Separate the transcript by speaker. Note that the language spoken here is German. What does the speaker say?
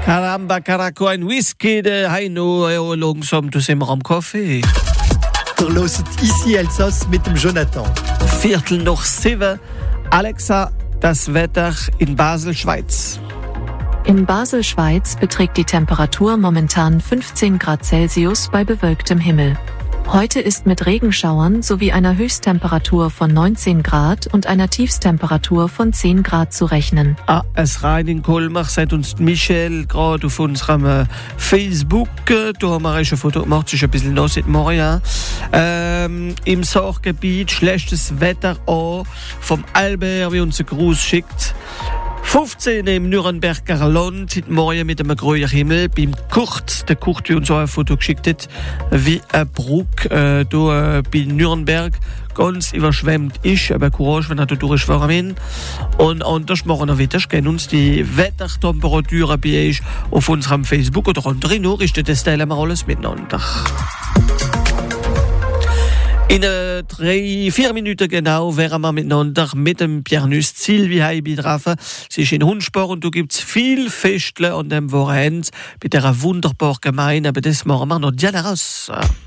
Speaker 1: Caramba, Caraco, ein Whisky, de Heino, langsam, du sind wir am Kaffee.
Speaker 2: Ihr hört ici Elsass mit dem Jonathan.
Speaker 1: 6:15. Alexa, das Wetter in Basel, Schweiz.
Speaker 3: In Basel, Schweiz beträgt die Temperatur momentan 15 Grad Celsius bei bewölktem Himmel. Heute ist mit Regenschauern sowie einer Höchsttemperatur von 19 Grad und einer Tiefstemperatur von 10 Grad zu rechnen.
Speaker 1: Es rein in Colmar, sagt uns Michel gerade auf unserem Facebook. Da haben wir schon ein Foto gemacht, es ist ein bisschen nass heute Morgen. Ja. Im Sachgebiet schlechtes Wetter auch vom Albert, wie uns ein Gruß schickt. 15 im Nürnberger Land, heute Morgen mit einem grünen Himmel. Beim Kurt, der Kurt, wie uns auch ein Foto geschickt hat, wie ein Bruck bei Nürnberg ganz überschwemmt ist. Aber Courage, wenn er da durchfahren. Und anders machen wir weiter. Gehen uns die Wettertemperaturen bei euch auf unserem Facebook oder andere Nachrichten. Das teilen wir alles miteinander. In 3-4 Minuten genau wären wir miteinander mit dem Pianist Sylvie Heibi treffen. Sie ist in Hundsport und da gibt es viel Festle an dem Wochenende bei dieser wunderbaren Gemeinde. Aber das machen wir noch gerne raus.